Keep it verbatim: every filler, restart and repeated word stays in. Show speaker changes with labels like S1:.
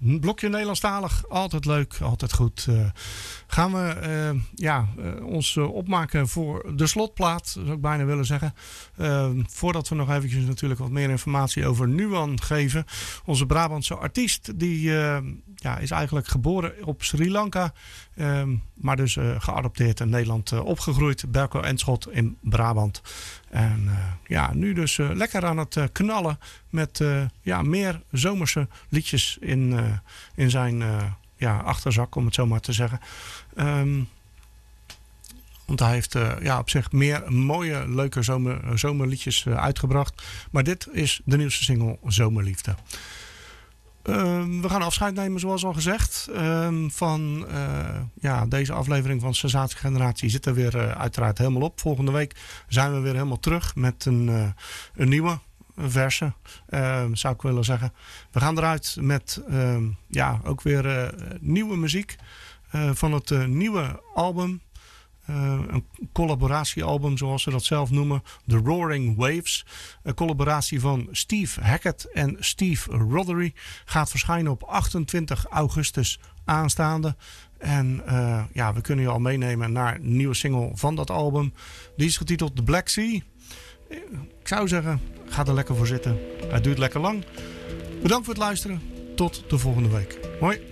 S1: een blokje Nederlandstalig, altijd leuk, altijd goed. Uh, gaan we uh, ja, uh, ons uh, opmaken voor de slotplaat, zou ik bijna willen zeggen. Uh, voordat we nog eventjes natuurlijk wat meer informatie over Nuwan geven. Onze Brabantse artiest, die uh, ja, is eigenlijk geboren op Sri Lanka. Uh, maar dus uh, geadopteerd in Nederland uh, opgegroeid. Berkel en Schot in Brabant. En uh, ja, nu dus uh, lekker aan het uh, knallen met uh, ja, meer zomerse liedjes in, uh, in zijn uh, ja, achterzak, om het zo maar te zeggen. Um, want hij heeft uh, ja, op zich meer mooie, leuke zomer, zomerliedjes uh, uitgebracht. Maar dit is de nieuwste single Zomerliefde. Uh, we gaan afscheid nemen, zoals al gezegd. Uh, van uh, ja, deze aflevering van Sensatiegeneratie zit er weer uh, uiteraard helemaal op. Volgende week zijn we weer helemaal terug met een, uh, een nieuwe verse, uh, zou ik willen zeggen. We gaan eruit met uh, ja, ook weer uh, nieuwe muziek uh, van het uh, nieuwe album. Uh, een collaboratiealbum, zoals ze dat zelf noemen. The Roaring Waves. Een collaboratie van Steve Hackett en Steve Rothery. Gaat verschijnen op achtentwintig augustus aanstaande. En uh, ja, we kunnen je al meenemen naar een nieuwe single van dat album. Die is getiteld The Black Sea. Ik zou zeggen, ga er lekker voor zitten. Het duurt lekker lang. Bedankt voor het luisteren. Tot de volgende week. Hoi.